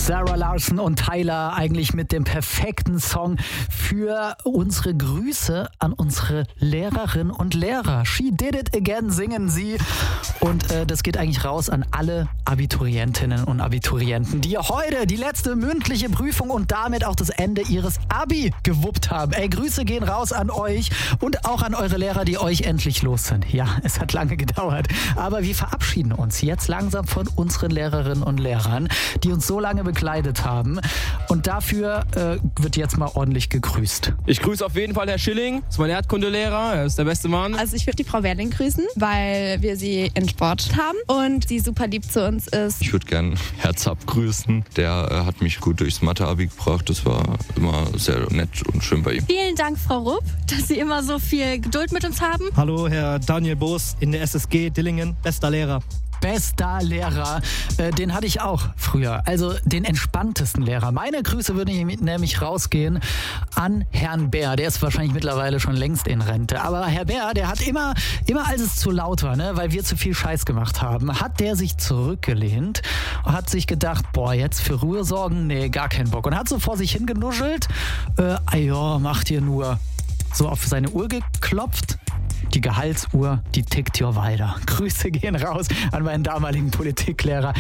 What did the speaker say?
Sarah Larson und Tyler eigentlich mit dem perfekten Song für unsere Grüße an unsere Lehrerinnen und Lehrer. She did it again, singen sie. Und das geht eigentlich raus an alle Abiturientinnen und Abiturienten, die heute die letzte mündliche Prüfung und damit auch das Ende ihres Abi gewuppt haben. Ey, Grüße gehen raus an euch und auch an eure Lehrer, die euch endlich los sind. Ja, es hat lange gedauert, aber wir verabschieden uns jetzt langsam von unseren Lehrerinnen und Lehrern, die uns so lange begleitet haben. Und dafür wird jetzt mal ordentlich gegrüßt. Ich grüße auf jeden Fall Herr Schilling, das ist mein Erdkundelehrer, er ist der beste Mann. Also ich würde die Frau Werling grüßen, weil wir sie in Sport haben und sie super lieb zu uns ist. Ich würde gerne Herr Zapp grüßen, der hat mich gut durchs Mathe-Abi gebracht, das war immer sehr nett und schön bei ihm. Vielen Dank, Frau Rupp, dass Sie immer so viel Geduld mit uns haben. Hallo, Herr Daniel Boos in der SSG Dillingen, bester Lehrer. Bester Lehrer, den hatte ich auch früher, also den entspanntesten Lehrer. Meine Grüße würde nämlich rausgehen an Herrn Bär, der ist wahrscheinlich mittlerweile schon längst in Rente, aber Herr Bär, der hat immer als es zu laut war, ne, weil wir zu viel Scheiß gemacht haben, hat der sich zurückgelehnt und hat sich gedacht, boah, jetzt für Ruhe sorgen, nee, gar keinen Bock und hat so vor sich hingenuschelt, ja, macht ihr nur, so auf seine Uhr geklopft. Die Gehaltsuhr, die tickt ja weiter. Grüße gehen raus an meinen damaligen Politiklehrer.